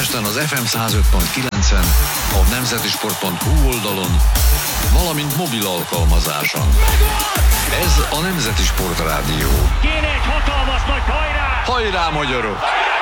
Budapesten az FM 105.9-en, a nemzetisport.hu oldalon, valamint mobil alkalmazáson. Ez a Nemzeti Sport Rádió. Kéne egy hatalmas nagy hajrá! Hajrá, magyarok!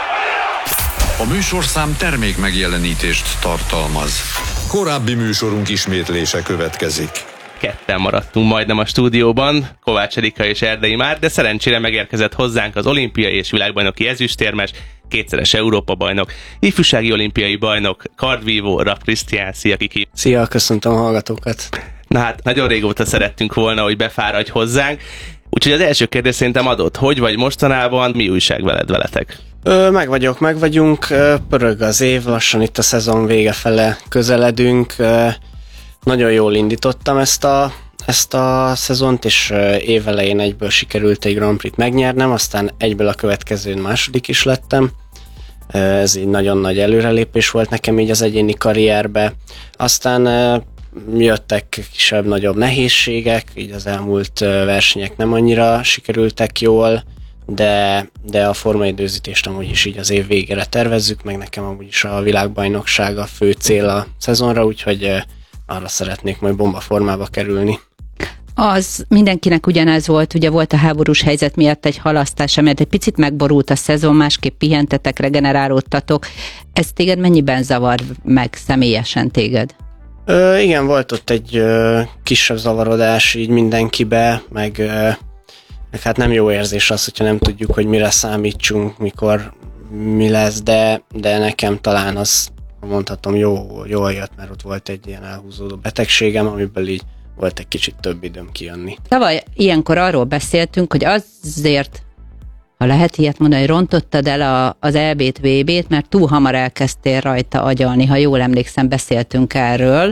A műsorszám termék megjelenítést tartalmaz. Korábbi műsorunk ismétlése következik. Ketten maradtunk majdnem a stúdióban, Kovács Erika és Erdei Márk, de szerencsére megérkezett hozzánk az olimpiai és világbajnoki ezüstérmes, kétszeres Európa-bajnok, ifjúsági olimpiai bajnok, kardvívó, Rapp Krisztián. Szia, Kiki! Szia, köszöntöm a hallgatókat! Na hát, nagyon régóta szerettünk volna, hogy befáradj hozzánk, úgyhogy az első kérdés szerintem adott, hogy vagy mostanában, mi újság veletek? Meg vagyunk, pörög az év, lassan itt a szezon vége fele közeledünk. Nagyon jól indítottam ezt a szezont, és évelején egyből sikerült egy Grand Prix-t megnyernem, aztán egyből a következőn második is lettem. Ez így nagyon nagy előrelépés volt nekem így az egyéni karrierbe. Aztán jöttek kisebb-nagyobb nehézségek, így az elmúlt versenyek nem annyira sikerültek jól, de a formaidőzítést amúgy is így az év végére tervezzük, meg nekem amúgy is a világbajnokság a fő cél a szezonra, úgyhogy arra szeretnék majd bomba formába kerülni. Az mindenkinek ugyanez volt, ugye volt a háborús helyzet miatt egy halasztás, amiért egy picit megborult a szezon, másképp pihentetek, regenerálódtatok. Ez téged mennyiben zavar meg személyesen téged? Igen, volt ott egy kisebb zavarodás így mindenkibe, meg hát nem jó érzés az, hogyha nem tudjuk, hogy mire számítsunk, mikor mi lesz, de nekem talán az, mondhatom, jól jött, mert ott volt egy ilyen elhúzódó betegségem, amiből így volt egy kicsit több időm kijönni. Tavaly ilyenkor arról beszéltünk, hogy azért, ha lehet ilyet mondani, rontottad el az EB-t, VB-t, mert túl hamar elkezdtél rajta agyalni, ha jól emlékszem, beszéltünk erről,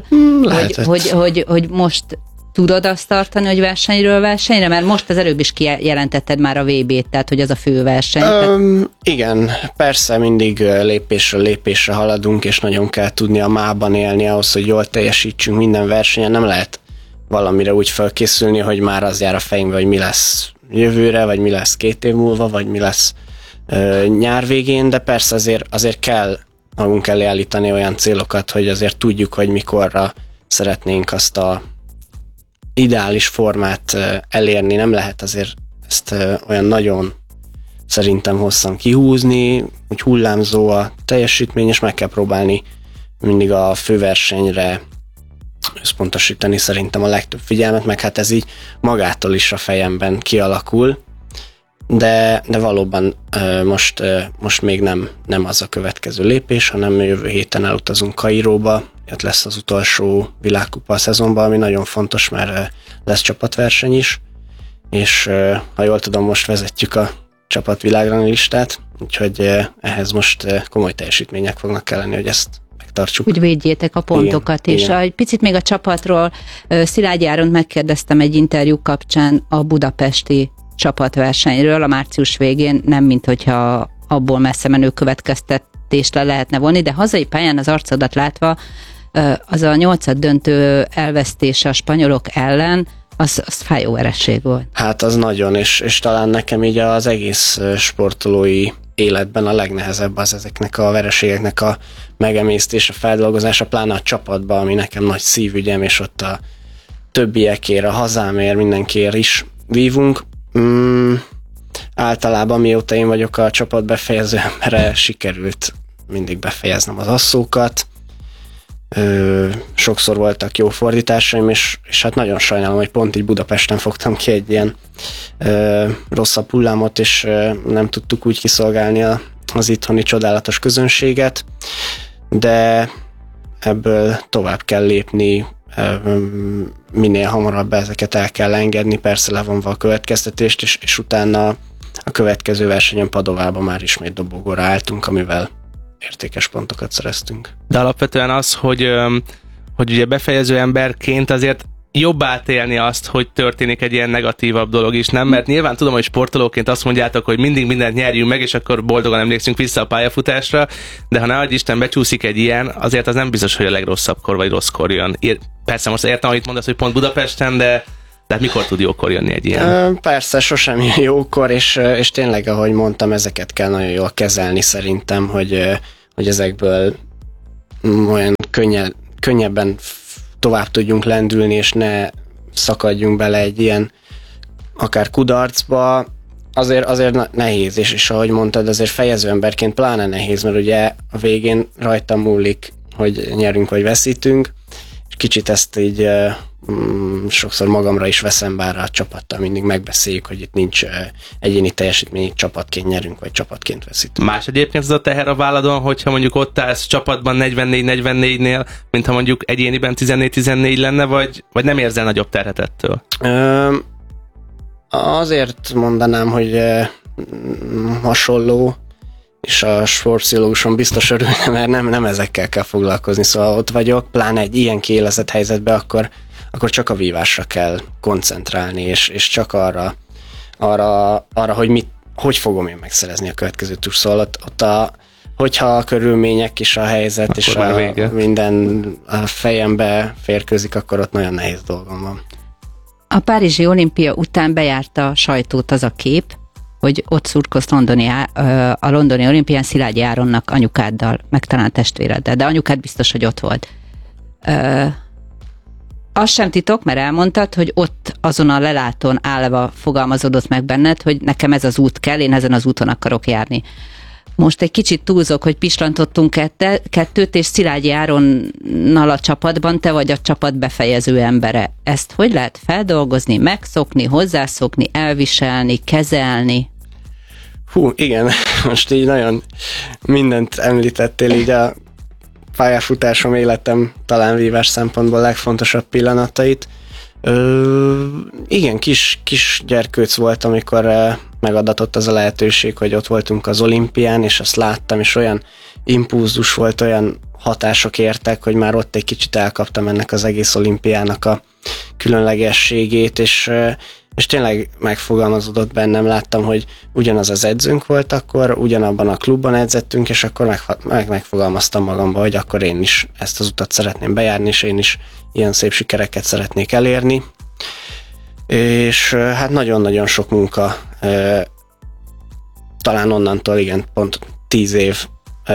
hogy most tudod azt tartani, hogy versenyről versenyre? Mert most az előbb is kijelentetted már a VB-t, tehát hogy az a fő verseny. Igen, persze mindig lépésről lépésre haladunk, és nagyon kell tudni a mában élni ahhoz, hogy jól teljesítsünk minden versenyen. Nem lehet valamire úgy felkészülni, hogy már az jár a fejünkbe, hogy mi lesz jövőre, vagy mi lesz 2 év múlva, vagy mi lesz nyár végén, de persze azért kell magunk elé állítani olyan célokat, hogy azért tudjuk, hogy mikorra szeretnénk azt a ideális formát elérni. Nem lehet azért ezt olyan nagyon szerintem hosszan kihúzni, hogy hullámzó a teljesítmény, és meg kell próbálni mindig a főversenyre összpontosítani szerintem a legtöbb figyelmet, meg hát ez így magától is a fejemben kialakul, de valóban most még nem az a következő lépés, hanem jövő héten elutazunk Kairóba, ott lesz az utolsó világkupa a szezonban, ami nagyon fontos, mert lesz csapatverseny is, és ha jól tudom, most vezetjük a csapatvilágranglistát, úgyhogy ehhez most komoly teljesítmények fognak kelleni, hogy ezt megtartsuk. Úgy védjétek a pontokat, igen, és egy picit még a csapatról. Szilágyi Áront megkérdeztem egy interjú kapcsán a budapesti csapatversenyről a március végén, nem mint hogyha abból messze menő következtetést le lehetne vonni, de hazai pályán az arcodat látva az a 8. döntő elvesztése a spanyolok ellen, az fájó vereség volt. Hát az nagyon, és talán nekem így az egész sportolói életben a legnehezebb az ezeknek a vereségeknek a megemésztése, feldolgozása, pláne a csapatban, ami nekem nagy szívügyem, és ott a többiekért, a hazámért, mindenkiért is vívunk. Általában mióta én vagyok a csapat befejező embere, sikerült mindig befejeznem az asszókat. Sokszor voltak jó fordításaim, és hát nagyon sajnálom, hogy pont így Budapesten fogtam ki egy ilyen rosszabb hullámot, és nem tudtuk úgy kiszolgálni az itthoni csodálatos közönséget, de ebből tovább kell lépni, minél hamarabb ezeket el kell engedni, persze levonva a következtetést, és utána a következő versenyen Padovában már ismét dobogóra álltunk, amivel értékes pontokat szereztünk. De alapvetően az, hogy ugye befejező emberként azért jobb átélni azt, hogy történik egy ilyen negatívabb dolog is, nem? Mert nyilván tudom, hogy sportolóként azt mondjátok, hogy mindig mindent nyerjünk meg, és akkor boldogan emlékszünk vissza a pályafutásra, de ha ne adj Isten becsúszik egy ilyen, azért az nem biztos, hogy a legrosszabbkor vagy rosszkor jön. Persze most értem, amit mondasz, hogy pont Budapesten, de tehát mikor tud jókor jönni egy ilyen? Persze, sosem jókor, és tényleg, ahogy mondtam, ezeket kell nagyon jól kezelni szerintem, hogy hogy ezekből olyan könnyebben tovább tudjunk lendülni, és ne szakadjunk bele egy ilyen akár kudarcba, azért nehéz, és ahogy mondtad, azért fejező emberként pláne nehéz, mert ugye a végén rajta múlik, hogy nyerünk vagy veszítünk, és kicsit ezt így sokszor magamra is veszem, bár a csapattal mindig megbeszéljük, hogy itt nincs egyéni teljesítmény, csapatként nyerünk, vagy csapatként veszítünk. Más egyébként ez a teher a válladon, hogyha mondjuk ott állsz csapatban 44-44-nél, mint ha mondjuk egyéniben 14-14 lenne, vagy nem érzel nagyobb terhet ettől? Azért mondanám, hogy hasonló, és a sportpszichológuson biztos örülne, mert nem ezekkel kell foglalkozni, szóval ott vagyok, pláne egy ilyen kiélezett helyzetben, akkor csak a vívásra kell koncentrálni, és csak arra hogy fogom én megszerezni a következő túl, szóval ott hogyha a körülmények és a helyzet akkor és minden a fejembe férkőzik, akkor ott nagyon nehéz dolgom van. A párizsi olimpia után bejárta a sajtót az a kép, hogy ott szurkolsz a londoni olimpián Szilágyi Áronnak anyukáddal, meg talán testvéreddel, de anyukád biztos, hogy ott volt. Az sem titok, mert elmondtad, hogy ott azon a lelátón állva fogalmazódott meg benned, hogy nekem ez az út kell, én ezen az úton akarok járni. Most egy kicsit túlzok, hogy pislantottunk kettőt, és Szilágyi Áronnal a csapatban te vagy a csapat befejező embere. Ezt hogy lehet feldolgozni, megszokni, hozzászokni, elviselni, kezelni? Igen, most így nagyon mindent említettél, így a pályafutásom, életem talán vívás szempontból legfontosabb pillanatait. Igen, kis gyerkőc volt, amikor megadatott az a lehetőség, hogy ott voltunk az olimpián, és azt láttam, és olyan impulzus volt, olyan hatások értek, hogy már ott egy kicsit elkaptam ennek az egész olimpiának a különlegességét, és tényleg megfogalmazódott bennem, láttam, hogy ugyanaz az edzőnk volt akkor, ugyanabban a klubban edzettünk, és akkor megfogalmaztam magamba, hogy akkor én is ezt az utat szeretném bejárni, és én is ilyen szép sikereket szeretnék elérni. És hát nagyon-nagyon sok munka, talán onnantól, igen, pont 10 év,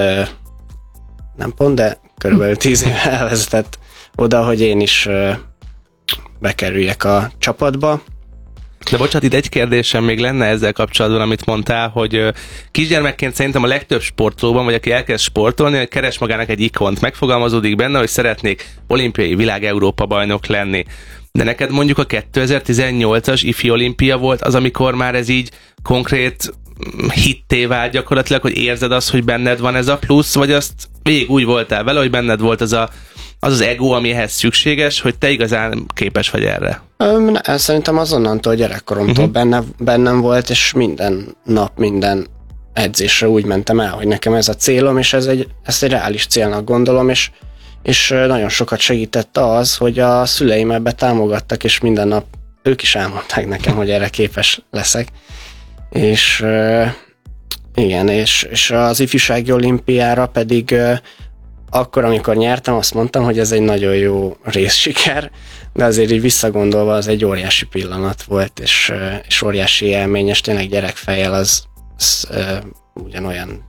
nem pont, de körülbelül 10 év elvezetett oda, hogy én is bekerüljek a csapatba. De bocsánat, itt egy kérdésem még lenne ezzel kapcsolatban, amit mondtál, hogy kisgyermekként szerintem a legtöbb sportolóban, vagy aki elkezd sportolni, hogy keres magának egy ikont, megfogalmazódik benne, hogy szeretnék olimpiai világ-Európa bajnok lenni. De neked mondjuk a 2018-as ifi olimpia volt az, amikor már ez így konkrét hitté vált gyakorlatilag, hogy érzed azt, hogy benned van ez a plusz, vagy azt végig úgy voltál vele, hogy benned volt az ego, ami ehhez szükséges, hogy te igazán képes vagy erre? Szerintem azonnantól gyerekkoromtól bennem volt, és minden nap, minden edzésre úgy mentem el, hogy nekem ez a célom, és ezt egy reális célnak gondolom, és nagyon sokat segített az, hogy a szüleim ebbe támogattak, és minden nap ők is elmondták nekem, hogy erre képes leszek. És igen, és az ifjúsági olimpiára pedig akkor, amikor nyertem, azt mondtam, hogy ez egy nagyon jó részsiker, de azért így visszagondolva az egy óriási pillanat volt, és óriási élmény, és tényleg gyerekfejjel az ugyanolyan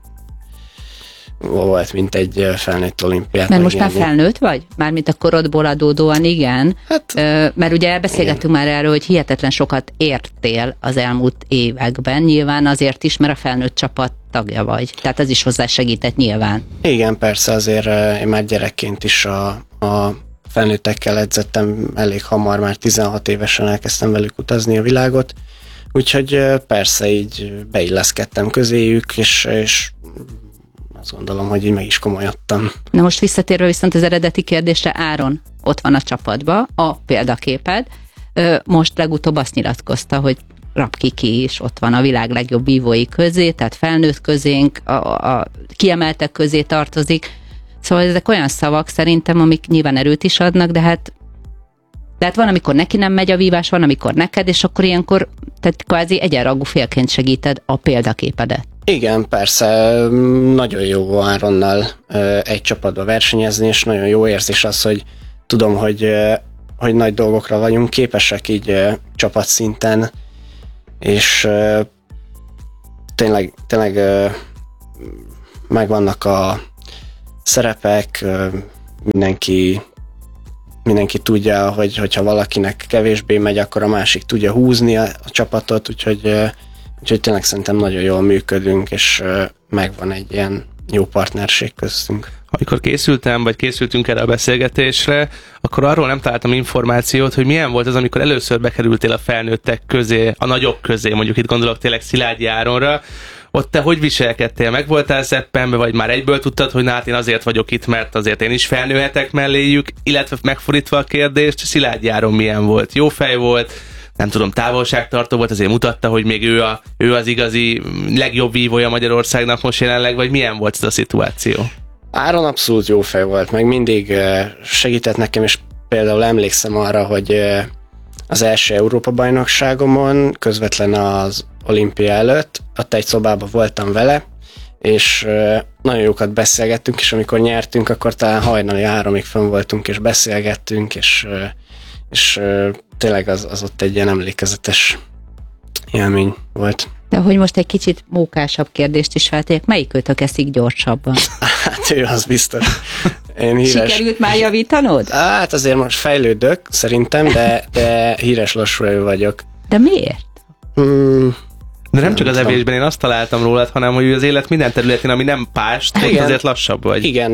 volt, mint egy felnőtt olimpiát. Mert most már felnőtt vagy? Mármint a korodból adódóan igen. Hát, mert ugye beszélgettünk már erről, hogy hihetetlen sokat értél az elmúlt években, nyilván azért is, mert a felnőtt csapat tagja vagy. Tehát az is hozzá segített nyilván. Igen, persze, azért én már gyerekként is a felnőttekkel edzettem elég hamar, már 16 évesen elkezdtem velük utazni a világot, úgyhogy persze így beilleszkedtem közéjük, és azt gondolom, hogy így meg is komolyodtam. Na most visszatérve viszont az eredeti kérdésre, Áron ott van a csapatban, a példaképed. Most legutóbb azt nyilatkozta, hogy Rapkiki is ott van a világ legjobb vívói közé, tehát felnőtt közénk, a kiemeltek közé tartozik. Szóval ezek olyan szavak szerintem, amik nyilván erőt is adnak, de hát van, amikor neki nem megy a vívás, van, amikor neked, és akkor ilyenkor tehát kvázi egyenrangú félként segíted a példaképedet. Igen, persze, nagyon jó Áronnal egy csapatba versenyezni, és nagyon jó érzés az, hogy tudom, hogy nagy dolgokra vagyunk képesek így csapatszinten, és tényleg megvannak szerepek, mindenki tudja, hogyha valakinek kevésbé megy, akkor a másik tudja húzni a csapatot, úgyhogy tényleg szerintem nagyon jól működünk, és megvan egy ilyen jó partnerség köztünk. Amikor készültünk erre a beszélgetésre, akkor arról nem találtam információt, hogy milyen volt az, amikor először bekerültél a felnőttek közé, a nagyok közé, mondjuk itt gondolok tényleg Szilágyi Áronra. Ott te hogy viselkedtél? Meg voltál szeppenbe, vagy már egyből tudtad, hogy hát én azért vagyok itt, mert azért én is felnőhetek melléjük, illetve megfordítva a kérdést, Szilágyi Áron milyen volt? Jó fej volt? Nem tudom, távolságtartó volt, azért mutatta, hogy még ő az igazi legjobb vívója Magyarországnak most jelenleg, vagy milyen volt ez a szituáció? Áron abszolút jó fej volt, meg mindig segített nekem, és például emlékszem arra, hogy az első Európa-bajnokságomon, közvetlen az olimpia előtt, ott egy szobában voltam vele, és nagyon jókat beszélgettünk, és amikor nyertünk, akkor talán hajnali 3-ig fönn voltunk, és beszélgettünk, és tényleg az ott egy ilyen emlékezetes élmény volt. De hogy most egy kicsit mókásabb kérdést is feltegyek, melyik őtök eszik gyorsabban? Hát ő az biztos. Én híres... Sikerült már javítanod? Hát azért most fejlődök, szerintem, de híres lassú vagyok. De miért? De nem csak az evésben, én azt találtam rólad, hanem hogy az élet minden területén, ami nem pást, ott azért lassabb vagy. Igen,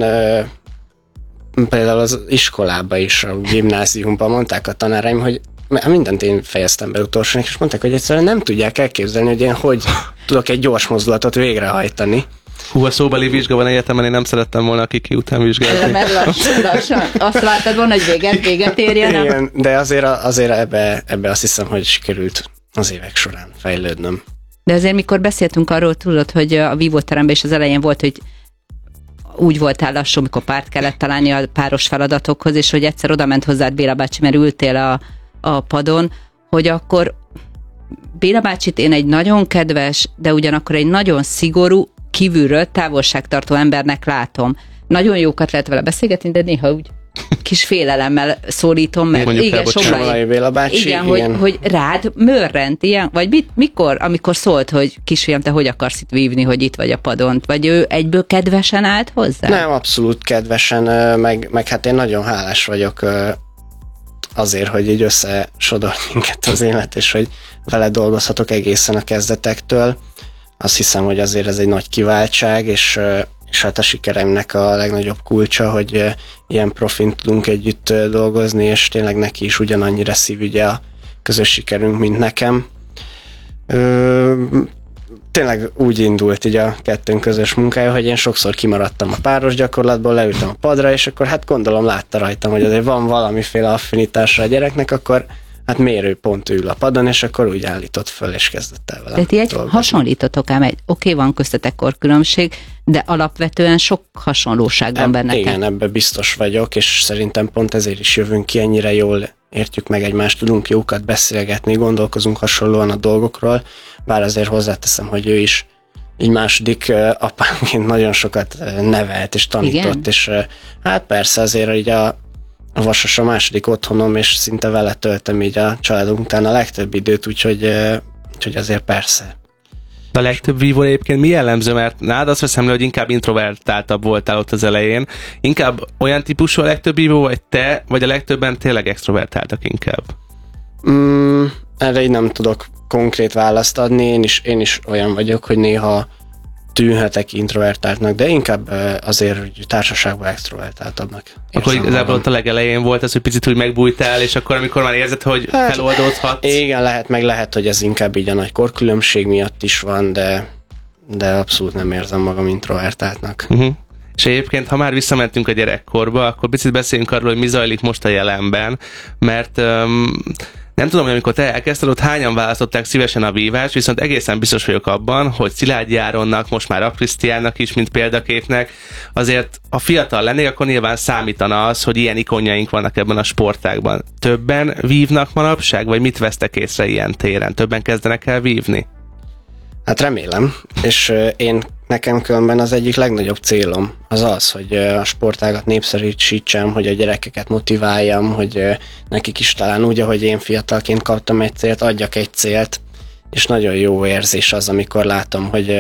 például az iskolában is, a gimnáziumban mondták a tanáraim, hogy mindent én fejeztem be utolsónak, és mondták, hogy egyszerűen nem tudják elképzelni, hogy én hogy tudok egy gyors mozdulatot végrehajtani. Hú, a szóbeli vizsga van egyetemen, én nem szerettem volna a Kiki után vizsgálni. Mert lassan. Azt láttad volna, hogy véget érjen. Igen, de azért ebbe azt hiszem, hogy sikerült az évek során fejlődnöm. De azért, mikor beszéltünk arról, tudod, hogy a vívóteremben is az elején volt, hogy úgy voltál lassú, mikor párt kellett találni a páros feladatokhoz, és hogy egyszer oda ment hozzád Béla bácsi, mert ültél a padon, hogy akkor Béla bácsit én egy nagyon kedves, de ugyanakkor egy nagyon szigorú, kívülről távolságtartó embernek látom. Nagyon jókat lehet vele beszélgetni, de néha úgy kis félelemmel szólítom meg. Igen, Somlai Béla bácsi. Igen, hogy rád mörrent ilyen, vagy mikor, amikor szólt, hogy kisfiam, te hogy akarsz itt vívni, hogy itt vagy a padon, vagy ő egyből kedvesen állt hozzá? Nem, abszolút kedvesen, meg hát én nagyon hálás vagyok azért, hogy így összesodort minket az élet, és hogy vele dolgozhatok egészen a kezdetektől. Azt hiszem, hogy azért ez egy nagy kiváltság, és hát a sikereimnek a legnagyobb kulcsa, hogy ilyen profin tudunk együtt dolgozni, és tényleg neki is ugyanannyira szívügye a közös sikerünk, mint nekem. Tényleg úgy indult így a kettőnk közös munkája, hogy én sokszor kimaradtam a páros gyakorlatból, leültem a padra, és akkor hát gondolom látta rajtam, hogy azért van valamiféle affinitásra a gyereknek, akkor hát mérő pont ül a padon, és akkor úgy állított föl, és kezdett el velem. De ti hasonlítotok ám oké, van köztetek korkülönbség, de alapvetően sok hasonlóság van bennetek. Igen, ebben biztos vagyok, és szerintem pont ezért is jövünk ki, ennyire jól értjük meg egymást, tudunk jókat beszélgetni, gondolkozunk hasonlóan a dolgokról, bár azért hozzáteszem, hogy ő is így második apámként nagyon sokat nevelt és tanított, igen? És hát persze azért így a Vasas a második otthonom, és szinte vele töltöm így a családunk után a legtöbb időt, úgyhogy azért persze. A legtöbb vívó egyébként mi jellemző, mert nálad azt veszem le, hogy inkább introvertáltabb voltál ott az elején. Inkább olyan típusú a legtöbb vívó, vagy te, vagy a legtöbben tényleg extrovertáltak inkább? Erre így nem tudok konkrét választ adni, én is olyan vagyok, hogy néha tűnhetek introvertáltnak, de inkább azért, hogy társaságban extrovertáltabbnak. Akkor igazából ott a legelején volt az, hogy picit úgy megbújtál, és akkor, amikor már érzed, hogy feloldódhatsz. Igen, lehet, hogy ez inkább így a nagy korkülönbség miatt is van, de abszolút nem érzem magam introvertáltnak. Uh-huh. És egyébként, ha már visszamentünk a gyerekkorba, akkor picit beszéljünk arról, hogy mi zajlik most a jelenben, mert nem tudom, hogy amikor te elkezdted, ott hányan választották szívesen a vívást, viszont egészen biztos vagyok abban, hogy Szilágyi Áronnak, most már Krisztiánnak is, mint példaképnek, azért a fiatal lennék, akkor nyilván számítana az, hogy ilyen ikonjaink vannak ebben a sportágban. Többen vívnak manapság, vagy mit vesztek észre ilyen téren? Többen kezdenek el vívni? Hát remélem, és nekem különben az egyik legnagyobb célom az, hogy a sportágat népszerűsítsem, hogy a gyerekeket motiváljam, hogy nekik is talán úgy, ahogy én fiatalként kaptam egy célt, adjak egy célt, és nagyon jó érzés az, amikor látom, hogy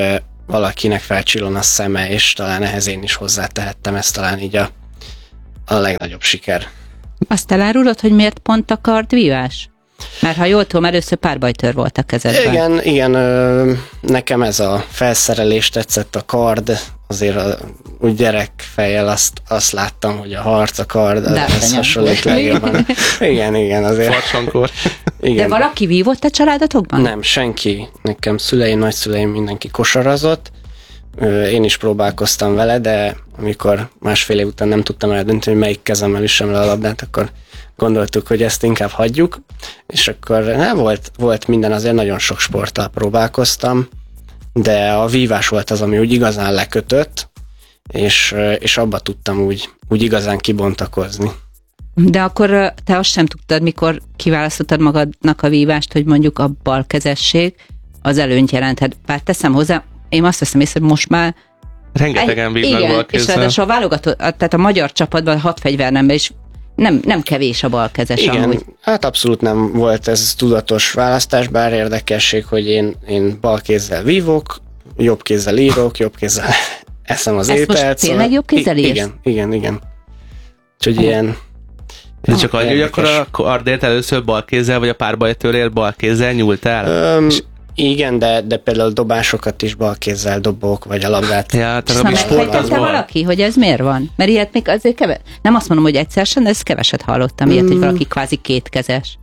valakinek felcsillan a szeme, és talán ehhez én is hozzátehettem, ez talán így a legnagyobb siker. Azt elárulod, hogy miért pont a kardvívás? Mert ha jól tudom, először párbajtőr volt a kezedben. Igen, nekem ez a felszerelés tetszett, a kard, azért úgy gyerekfejjel azt láttam, hogy a harc, a kard, ez hasonlít legjobban. Igen, azért. Farsankor. Igen. De valaki vívott a családotokban? Nem, senki. Nekem szüleim, nagyszüleim, mindenki kosarazott. Én is próbálkoztam vele, de amikor másfél év után nem tudtam eldönteni, hogy melyik kezemmel üssem le a labdát, akkor gondoltuk, hogy ezt inkább hagyjuk, és akkor volt minden, azért nagyon sok sporttal próbálkoztam, de a vívás volt az, ami úgy igazán lekötött, és abba tudtam úgy igazán kibontakozni. De akkor te azt sem tudtad, mikor kiválasztottad magadnak a vívást, hogy mondjuk a balkezesség az előnyt jelenthet. Bár teszem hozzá, én azt veszem észre, hogy most már rengetegen vívnak balkézzel. És ráadásul a válogatott, tehát a magyar csapatban 6 fegyvernemben is nem kevés a balkezes. Igen, amúgy. Hát abszolút nem volt ez tudatos választás, bár érdekesség, hogy én bal kézzel vívok, jobb kézzel írok, jobb kézzel eszem az ételt. Ezt most tényleg jobb kézzel írsz? Igen. Úgyhogy ilyen... De csak annyi, hogy akkor a kardért először balkézzel, vagy a párbajtőrért balkézzel nyúltál? Igen, de például dobásokat is balkézzel dobok, vagy a labdát. Ja, megfejtette valaki, hogy ez miért van? Mert ilyet még azért nem azt mondom, hogy egyszer sem, de ezt keveset hallottam, ilyet, hogy valaki kvázi kétkezes.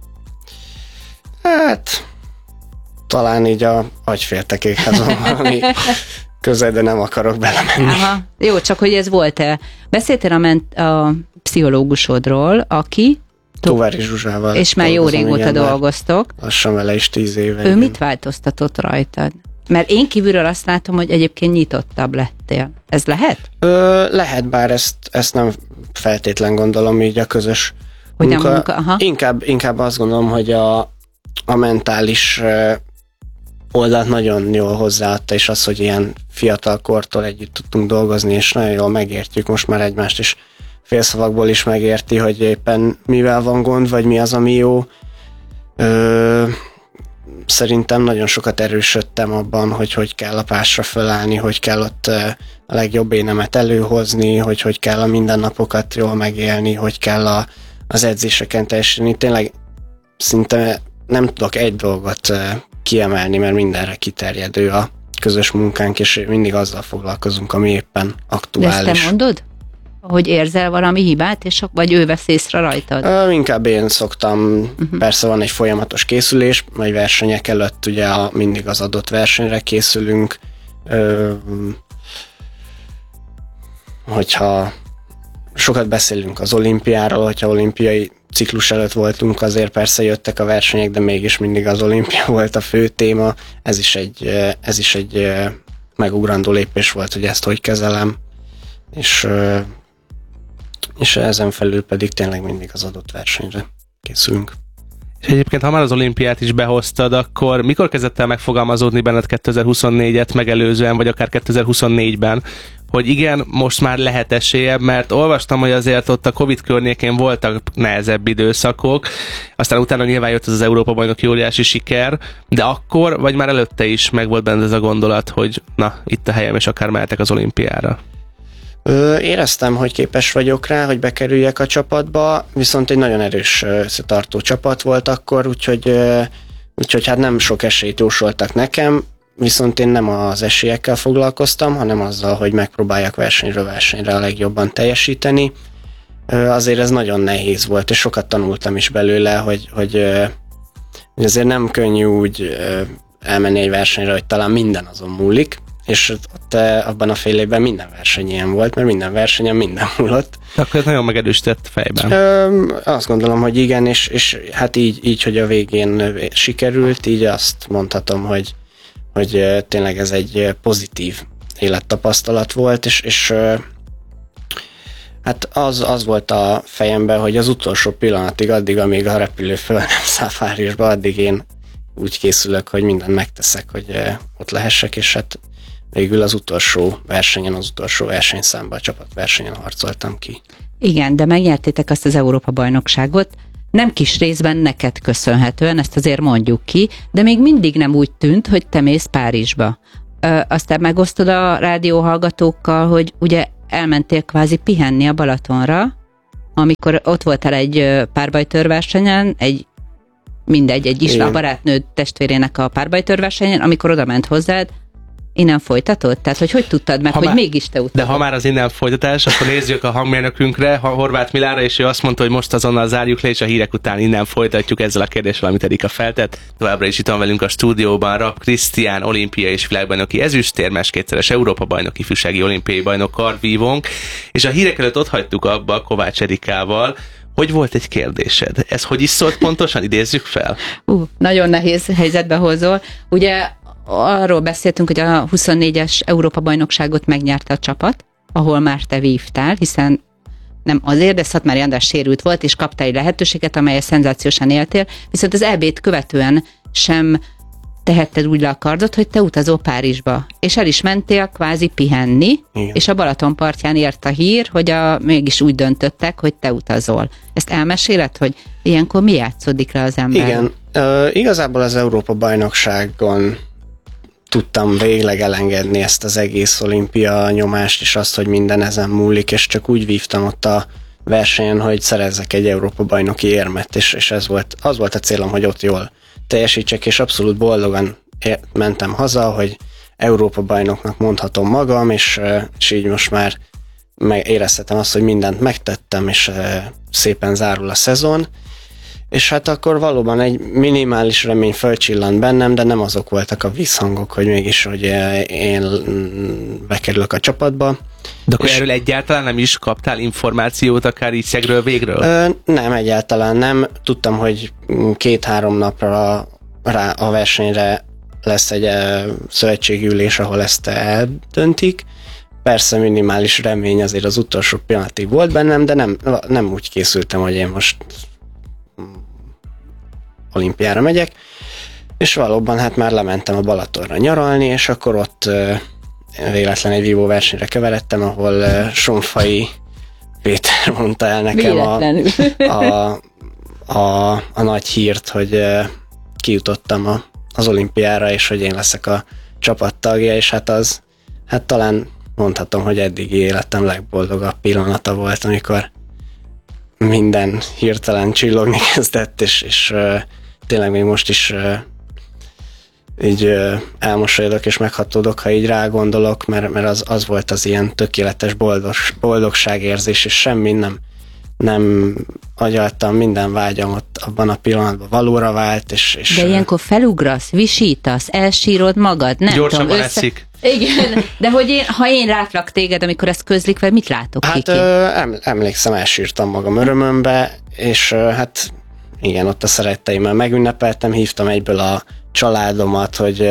Hát, talán így a agyféltekékhez van valami közel, de nem akarok belemenni. Aha, jó, csak hogy ez volt-e. Beszéltél a pszichológusodról, aki Tóvári Zsuzsával. És már jó régóta dolgoztok. Lassan vele is 10 éve. Ő mit változtatott rajtad? Mert én kívülről azt látom, hogy egyébként nyitottabb lettél. Ez lehet? Lehet, bár ezt nem feltétlen gondolom így a közös munka. Aha. Inkább azt gondolom, hogy a mentális oldalt nagyon jól hozzáadta, és az, hogy ilyen fiatal kortól együtt tudtunk dolgozni, és nagyon jól megértjük most már egymást, és félszavakból is megérti, hogy éppen mivel van gond, vagy mi az, ami jó. Szerintem nagyon sokat erősödtem abban, hogy kell a pásra fölállni, hogy kell ott a legjobb énemet előhozni, hogy kell a mindennapokat jól megélni, hogy kell az edzéseken teljesíteni. Tényleg szinte nem tudok egy dolgot kiemelni, mert mindenre kiterjedő a közös munkánk, és mindig azzal foglalkozunk, ami éppen aktuális. De ezt te mondod? Hogy érzel valami hibát, vagy ő vesz észre rajtad? Inkább én szoktam, persze van egy folyamatos készülés, vagy versenyek előtt ugye mindig az adott versenyre készülünk, hogyha sokat beszélünk az olimpiáról, hogyha olimpiai ciklus előtt voltunk, azért persze jöttek a versenyek, de mégis mindig az olimpia volt a fő téma, ez is egy megugrandó lépés volt, hogy ezt hogy kezelem, és ezen felül pedig tényleg mindig az adott versenyre készülünk. És egyébként, ha már az olimpiát is behoztad, akkor mikor kezdett el megfogalmazódni benned 2024-et megelőzően, vagy akár 2024-ben, hogy igen, most már lehet esélye, mert olvastam, hogy azért ott a Covid környékén voltak nehezebb időszakok, aztán utána nyilván jött az Európa-bajnoki óriási siker, de akkor, vagy már előtte is megvolt benned ez a gondolat, hogy na, itt a helyem, és akár mehetek az olimpiára? Éreztem, hogy képes vagyok rá, hogy bekerüljek a csapatba, viszont egy nagyon erős összetartó csapat volt akkor, úgyhogy hát nem sok esélyt jósoltak nekem, viszont én nem az esélyekkel foglalkoztam, hanem azzal, hogy megpróbáljak versenyről versenyre a legjobban teljesíteni. Azért ez nagyon nehéz volt, és sokat tanultam is belőle, hogy azért nem könnyű úgy elmenni egy versenyre, hogy talán minden azon múlik, és ott abban a fél évben minden verseny ilyen volt, mert minden versenyen minden múlott. Akkor ez nagyon megerősített fejben. Azt gondolom, hogy igen, és hát így, hogy a végén sikerült, így azt mondhatom, hogy tényleg ez egy pozitív élettapasztalat volt, és hát az volt a fejemben, hogy az utolsó pillanatig, addig, amíg a repülő föl nem száll Párizsba, addig én úgy készülök, hogy mindent megteszek, hogy ott lehessek, és hát végül az utolsó versenyszámban, a csapatversenyen harcoltam ki. Igen, de megnyertétek azt az Európa-bajnokságot, nem kis részben neked köszönhetően, ezt azért mondjuk ki, de még mindig nem úgy tűnt, hogy te mész Párizsba. aztán megosztod a rádióhallgatókkal, hogy ugye elmentél kvázi pihenni a Balatonra, amikor ott voltál egy párbajtőrversenyen, egy islám barátnőd testvérének a párbajtőrversenyen, amikor oda ment hozzád, innen folytatod? Tehát, hogy tudtad meg, hogy mégis te utazol? De ha már az innen folytatás, akkor nézzük a hangmérnökünkre, Horváth Milára, és ő azt mondta, hogy most azonnal zárjuk le, és a hírek után innen folytatjuk ezzel a kérdéssel, amit Erika feltett. Továbbra is itt van velünk a stúdióban Rapp Krisztián, olimpiai és világbajnoki ezüstérmes, kétszeres Európa-bajnoki, ifjúsági olimpiai bajnok, karvívónk, és a hírek előtt ott hagytuk abba Kovács Erikával, hogy volt egy kérdésed. Ez hogy is szólt pontosan? Idézzük fel. Nagyon nehéz helyzetbe hozol. Ugye arról beszéltünk, hogy a 24-es Európa-bajnokságot megnyerte a csapat, ahol már te vívtál, hiszen nem azért, de Szatmári András sérült volt, és kaptál egy lehetőséget, amelyet szenzációsan éltél, viszont az EB-t követően sem tehetted úgy le a kardot, hogy te utazol Párizsba. És el is mentél kvázi pihenni, igen. És a Balaton partján ért a hír, hogy mégis úgy döntöttek, hogy te utazol. Ezt elmeséled, hogy ilyenkor mi játszódik le az ember? Igen, igazából az Európa-bajnokságon tudtam végleg elengedni ezt az egész olimpia nyomást, és azt, hogy minden ezen múlik, és csak úgy vívtam ott a versenyen, hogy szerezzek egy Európa-bajnoki érmet, és az volt a célom, hogy ott jól teljesítsek, és abszolút boldogan mentem haza, hogy Európa-bajnoknak mondhatom magam, és így most már érezhetem azt, hogy mindent megtettem, és szépen zárul a szezon, és hát akkor valóban egy minimális remény fölcsillant bennem, de nem azok voltak a visszhangok, hogy mégis, hogy én bekerülök a csapatba. De akkor erről egyáltalán nem is kaptál információt, akár így szegről végről? Nem, egyáltalán nem. Tudtam, hogy 2-3 napra rá a versenyre lesz egy szövetségi ülés, ahol ezt eldöntik. Persze minimális remény azért az utolsó pillanatig volt bennem, de nem úgy készültem, hogy én most olimpiára megyek, és valóban hát már lementem a Balatonra nyaralni, és akkor ott véletlen egy vívó versenyre keveredtem, ahol Sonfai Péter mondta el nekem a nagy hírt, hogy kijutottam az olimpiára, és hogy én leszek a csapattagja, és hát talán mondhatom, hogy eddigi életem legboldogabb pillanata volt, amikor minden hirtelen csillogni kezdett, és tényleg még most is így elmosolyodok és meghatódok, ha így rágondolok, mert az volt az ilyen tökéletes boldogságérzés, és semmi nem agyaltam, minden vágyam ott abban a pillanatban valóra vált, és de ilyenkor felugrasz, visítasz, elsírod magad, nem gyorsabban tudom, eszik. Igen, de ha én rátlak téged, amikor ezt közlik, vagy mit látok, Kiki? Emlékszem, elsírtam magam örömömbe, és hát igen, ott a szeretteimmel megünnepeltem, hívtam egyből a családomat, hogy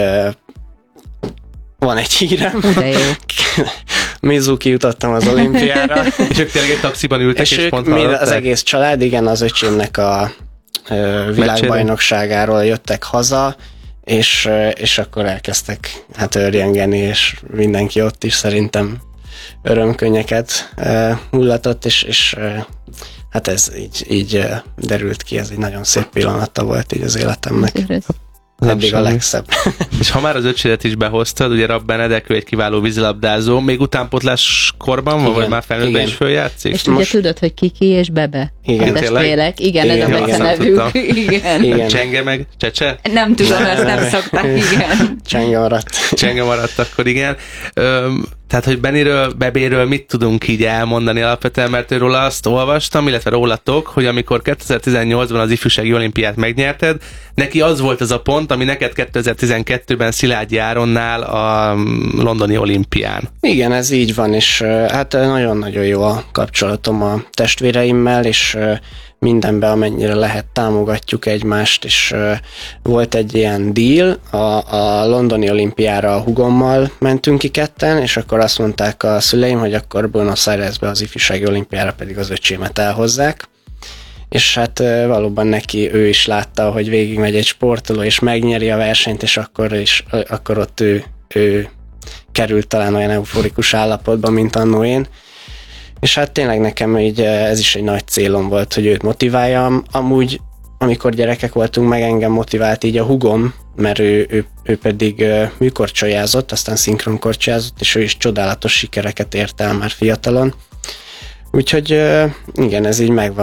van egy hírem. De jó. Mizuki jutottam az olimpiára. És ők tényleg egy taxiban ültek, és pont hallották. Az egész család, igen, az öcsémnek a világbajnokságáról jöttek haza, és akkor elkezdtek hát örjengeni, és mindenki ott is szerintem örömkönnyeket hullatott, és hát ez így derült ki, ez egy nagyon szép pillanata volt így az életemnek. Eddig a legszebb. És ha már az öcsédet is behoztad, ugye Rapp Benedek, ő egy kiváló vízilabdázó, még utánpótlás korban van, vagy már felnőttben is följátszik? És ugye tudod, hogy Kiki és Bebe? Igen, tényleg? Igen, ez a becenevük. Igen. Csenge meg? Csecse? Nem tudom, ezt nem szokták, igen. Csenge maradt akkor igen. Tehát, hogy Bebéről mit tudunk így elmondani alapvetően, mert őről azt olvastam, illetve rólatok, hogy amikor 2018-ban az ifjúsági olimpiát megnyerted, neki az volt az a pont, ami neked 2012-ben Szilágyi Áronnál a londoni olimpián. Igen, ez így van, és hát nagyon-nagyon jó a kapcsolatom a testvéreimmel, és mindenben, amennyire lehet, támogatjuk egymást, és volt egy ilyen deal, a londoni olimpiára a hugommal mentünk ki ketten, és akkor azt mondták a szüleim, hogy akkor Buenos Airesbe az ifjúsági olimpiára pedig az öcsémet elhozzák, és hát valóban ő is látta, hogy végigmegy egy sportoló, és megnyeri a versenyt, és akkor ott ő került talán olyan euforikus állapotba, mint annó én. És hát tényleg nekem így ez is egy nagy célom volt, hogy őt motiváljam. Amúgy, amikor gyerekek voltunk, meg engem motivált így a hugom, mert ő pedig műkorcsolyázott, aztán szinkronkorcsolyázott, és ő is csodálatos sikereket ért el már fiatalon. Úgyhogy igen, ez így megvan